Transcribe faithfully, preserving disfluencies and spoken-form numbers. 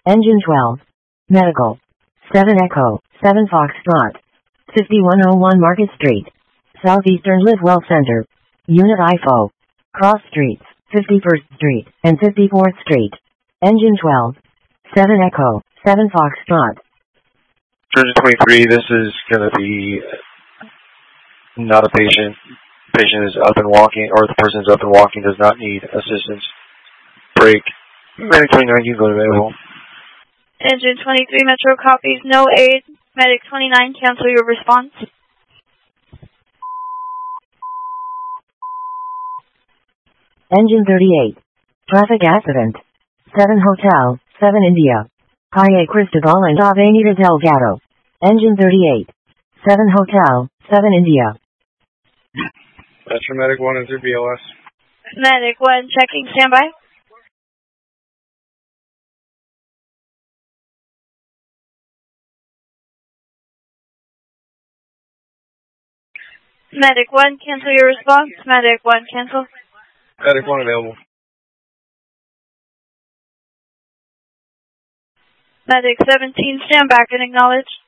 Engine twelve. Medical. seven Echo, seven Foxtrot. fifty-one oh one Market Street. Southeastern Livewell Center. Unit I F O. Cross Streets, fifty-first Street, and fifty-fourth Street. Engine twelve. seven Echo, seven Foxtrot. Engine twenty-three, this is going to be not a patient. Patient is up and walking, or the person is up and walking, does not need assistance. Break. Medic twenty-nine, you can go to available. Engine twenty-three, Metro copies, no aid. Medic twenty-nine, cancel your response. Engine thirty-eight. Traffic accident. seven Hotel, seven India. Calle Cristobal and Avenida Delgado. Engine thirty-eight. seven Hotel, seven India. That's for Medic one and through B L S. Medic one, checking, standby. Medic one, cancel your response. Medic one, cancel. Medic one available. Medic seventeen, stand back and acknowledge.